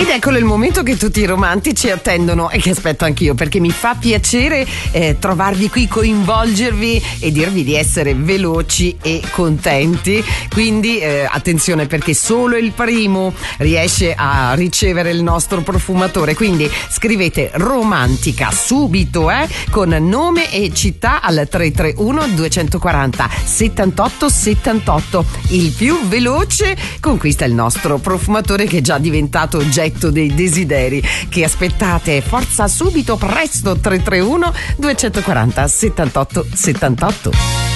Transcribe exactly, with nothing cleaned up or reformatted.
Ed eccolo il momento che tutti i romantici attendono e che aspetto anch'io, perché mi fa piacere eh, trovarvi qui, coinvolgervi e dirvi di essere veloci e contenti. Quindi eh, attenzione, perché solo il primo riesce a ricevere il nostro profumatore. Quindi scrivete romantica subito, eh, con nome e città al tre tre uno due quattro zero settantotto settantotto. Il più veloce conquista il nostro profumatore, che è già diventato oggetto dei desideri. Che aspettate? Forza subito, presto, tre tre uno due quattro zero settantotto settantotto.